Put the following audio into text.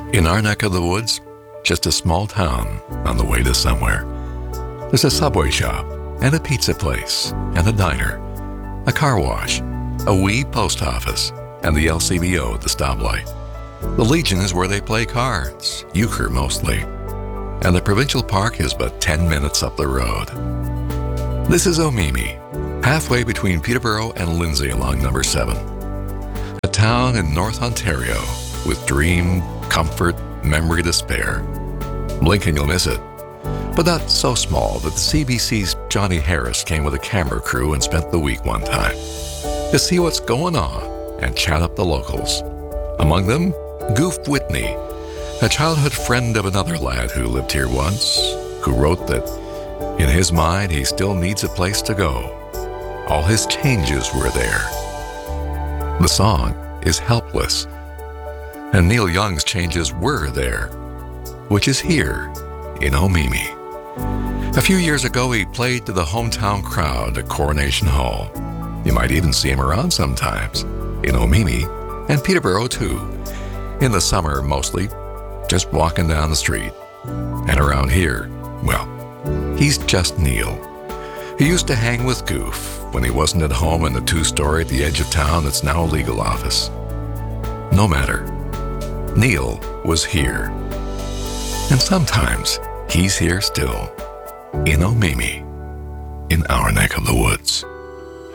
In our neck of the woods, just a small town on the way to somewhere. There's a Subway shop and a pizza place and a diner, a car wash, a wee post office, and the LCBO at the stoplight. The Legion is where they play cards, euchre mostly, and the provincial park is but 10 minutes up the road. This is Omemee, halfway between Peterborough and Lindsay along number 7. A town in North Ontario with dream, comfort, memory to spare. Blink and you'll miss it. But not so small that the CBC's Johnny Harris came with a camera crew and spent the week one time to see what's going on and chat up the locals. Among them, Goof Whitney, a childhood friend of another lad who lived here once, who wrote that in his mind he still needs a place to go. All his changes were there. The song is Helpless, and Neil Young's changes were there, which is here in Omemee. A few years ago, he played to the hometown crowd at Coronation Hall. You might even see him around sometimes, in Omemee and Peterborough too. In the summer, mostly, just walking down the street. And around here, well, he's just Neil. He used to hang with Goof when he wasn't at home in the 2-story at the edge of town that's now a legal office. No matter, Neil was here. And sometimes he's here still, in Omemee, in our neck of the woods.